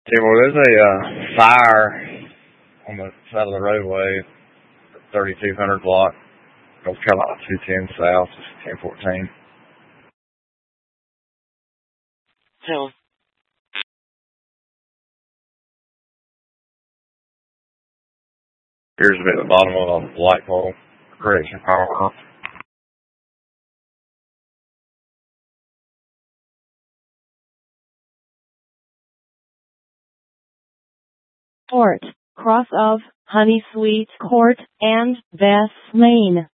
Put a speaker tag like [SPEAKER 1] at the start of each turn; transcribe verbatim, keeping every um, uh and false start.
[SPEAKER 1] Yeah, well, there's a uh, fire on the side of the roadway, thirty-two hundred block, North Carolina two ten South, ten fourteen.
[SPEAKER 2] So,
[SPEAKER 1] Here's a bit at the bottom of the light pole. Correction power.
[SPEAKER 2] Port, cross of Honey Sweet Court and Bess Lane.